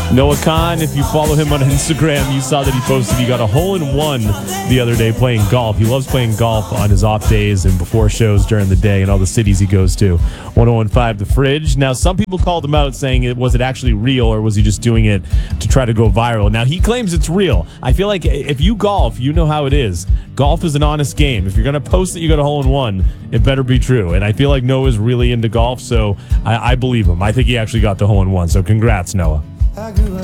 Noah Khan, if you follow him on Instagram, you saw that he posted he got a hole-in-one the other day playing golf. He loves playing golf on his off days and before shows during the day in all the cities he goes to. 101.5 The Fridge. Now, some people called him out saying, was it actually real or was he just doing it to try to go viral? Now, he claims it's real. I feel like if you golf, you know how it is. Golf is an honest game. If you're going to post that you got a hole-in-one, it better be true. And I feel like Noah's really into golf, so I believe him. I think he actually got the hole-in-one. So congrats, Noah.